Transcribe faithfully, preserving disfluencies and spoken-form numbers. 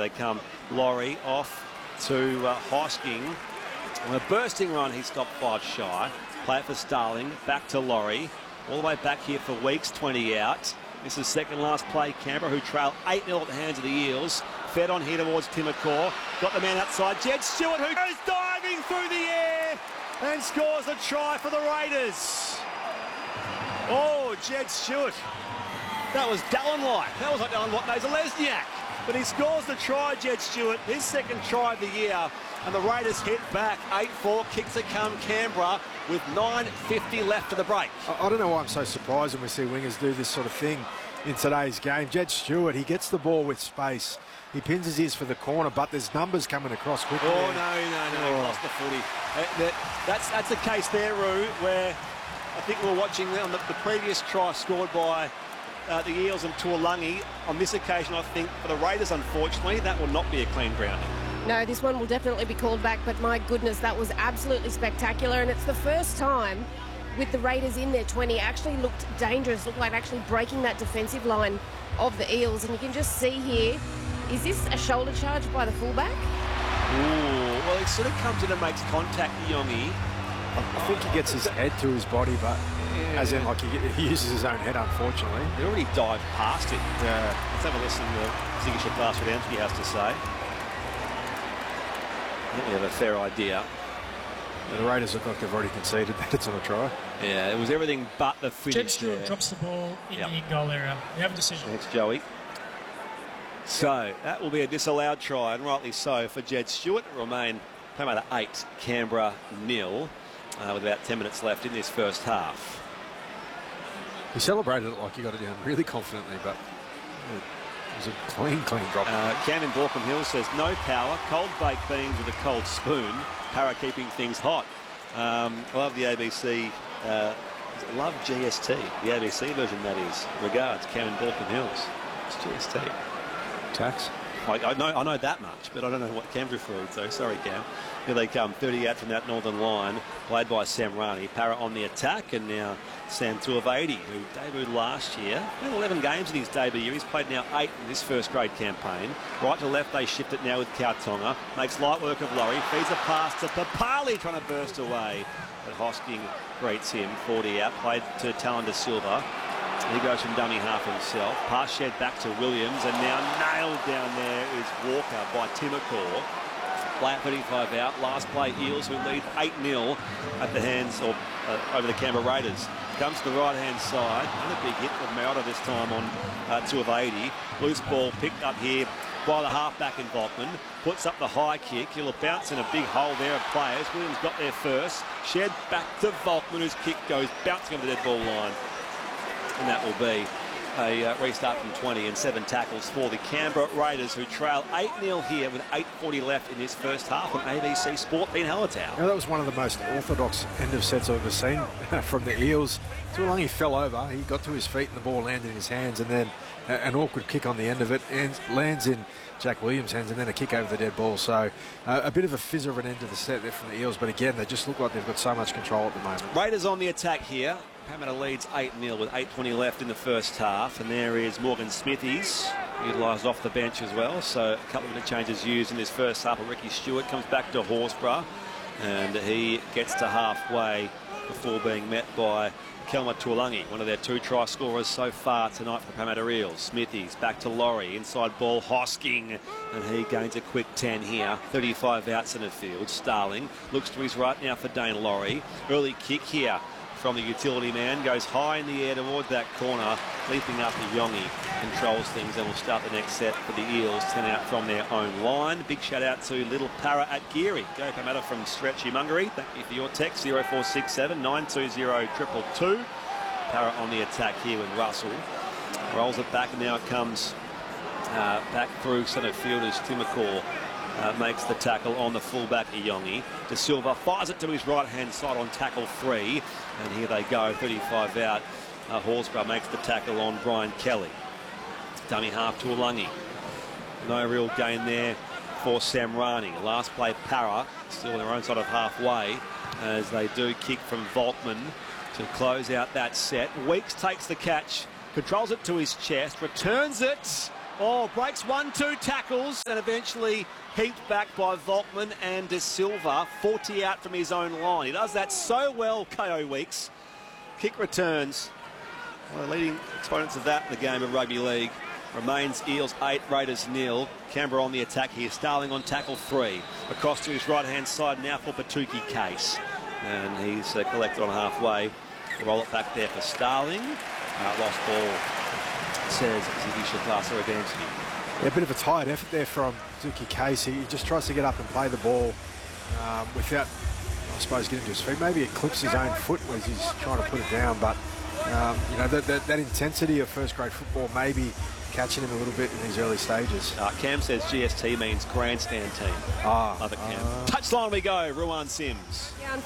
they come. Laurie off to uh, Hosking. On a bursting run, he stopped five shy. Play it for Starling. Back to Laurie. All the way back here for Weeks, twenty out. This is second last play. Canberra, who trail eight nil at the hands of the Eels. Fed on here towards Timokor. Got the man outside. Jed Stewart, who goes diving through the air and scores a try for the Raiders. Oh, Jed Stewart. That was Dallin-like. That was like Dallin-like knows a Lesniak. But he scores the try, Jed Stewart, his second try of the year. And the Raiders hit back eight four. Kicks to come Canberra with nine fifty left for the break. I, I don't know why I'm so surprised when we see wingers do this sort of thing in today's game. Jed Stewart, he gets the ball with space. He pins his ears for the corner, but there's numbers coming across quickly. Oh, no, no, no. Oh. He lost the footy. Uh, that, that's, that's the case there, Roo, where I think we were watching on the, the previous try scored by uh, the Eels and Tuolungi. On this occasion, I think, for the Raiders, unfortunately, that will not be a clean grounding. No, this one will definitely be called back, but my goodness, that was absolutely spectacular. And it's the first time with the Raiders in their twenty actually looked dangerous, looked like actually breaking that defensive line of the Eels. And you can just see here, is this a shoulder charge by the fullback? Ooh, well, he sort of comes in and makes contact, Yongi. I think he gets his head to his body, but yeah. as in, like, he, he uses his own head, unfortunately. He already dived past it. Yeah. Let's have a listen to what Zigisha Plaster-Adamski has to say. I think we have a fair idea. The Raiders look like they've already conceded that it's on a try. Yeah, it was everything but the finish. Jed Stewart there. drops the ball in Yep. the in-goal area. We have a decision. Thanks, Joey. So, that will be a disallowed try, and rightly so, for Jed Stewart. It will remain Parramatta eight, Canberra nil, uh, with about ten minutes left in this first half. He celebrated it like he got it down really confidently, but it was a clean, clean drop. Uh, Camden Borkham Hill says, no power, cold baked beans with a cold spoon, Para keeping things hot. Um, I love the A B C, uh, love G S T, the A B C version that is. Regards, Camden Borkham Hills. It's G S T. Tax. I, I know I know that much, but I don't know what Cam's referring to. Sorry, Cam. Here they come, thirty out from that northern line, played by Sam Rani. Para on the attack, and now Sam Tuivasa, who debuted last year. Had eleven games in his debut year. He's played now eight in this first grade campaign. Right to left, they shift it now with Kautonga. Makes light work of Laurie. Feeds a pass to Papali, trying to burst away. But Hosking greets him. forty out, played to Talon Silva. He goes from dummy half himself. Pass shed back to Williams, and now nailed down there is Walker by Timokor. Flat thirty-five out. Last play, Eels, who lead eight nil at the hands of uh, over the Canberra Raiders. Comes to the right-hand side. Another big hit of Merida this time on uh, Tuivasa. Loose ball picked up here by the halfback in Volkman. Puts up the high kick. He'll bounce in a big hole there of players. Williams got there first. Shed back to Volkman, whose kick goes bouncing over the dead ball line. And that will be a uh, restart from twenty and seven tackles for the Canberra Raiders, who trail eight nil here with eight forty left in this first half on A B C Sport in Hallertau. Now, that was one of the most orthodox end of sets I've ever seen from the Eels. Tuolungi fell over, he got to his feet and the ball landed in his hands, and then an awkward kick on the end of it and lands in Jack Williams' hands, and then a kick over the dead ball. So uh, a bit of a fizzer of an end to the set there from the Eels, but again, they just look like they've got so much control at the moment. Raiders on the attack here. Parramatta leads eight nil with eight twenty left in the first half, and there is Morgan Smithies, utilised off the bench as well, so a couple of interchanges used in this first half. Ricky Stewart comes back to Horsburgh, and he gets to halfway before being met by Kelma Tuolungi, one of their two try scorers so far tonight for the Parramatta Eels. Smithies back to Laurie, inside ball Hosking, and he gains a quick ten here. thirty-five out centre field. Starling looks to his right now for Dane Laurie. Early kick here from the utility man, goes high in the air towards that corner, leaping up to Yongi, controls things, and will start the next set for the Eels, ten out from their own line. Big shout out to Little Para at Geary. Go Parramatta from Stretchy Mungary. Thank you for your text, zero four six seven, nine two zero, two two two. Para on the attack here with Russell. Rolls it back, and now it comes uh, back through centre fielders. Timokor Uh, makes the tackle on the fullback, Iyongi. De Silva fires it to his right-hand side on tackle three. And here they go, thirty-five out. Uh, Horsburgh makes the tackle on Brian Kelly. Dummy half to Tuolungi. No real gain there for Sam Rani. Last play, Para, still on their own side of halfway, as they do kick from Volkman to close out that set. Weeks takes the catch, controls it to his chest, returns it, Oh, breaks one, two tackles and eventually heaped back by Volkman and De Silva. forty out from his own line. He does that so well, K O Weeks. Kick returns. One of the leading exponents of that in the game of rugby league. Remains Eels eight, Raiders nil. Canberra on the attack here. Starling on tackle three. Across to his right-hand side now for Patuki Case. And he's uh, collected on halfway. Roll it back there for Starling. Uh, lost ball, says Ziggy Shatasa Adamski. Yeah, a bit of a tired effort there from Patuki Case. He just tries to get up and play the ball um, without, I suppose, getting to his feet. Maybe it clips his own foot as he's trying to put it down. But, um, you know, that, that, that intensity of first-grade football maybe catching him a little bit in these early stages. Uh, Cam says G S T means grandstand team. Ah, Love it, Cam. ah. Touchline we go, Ruan Sims. Yeah,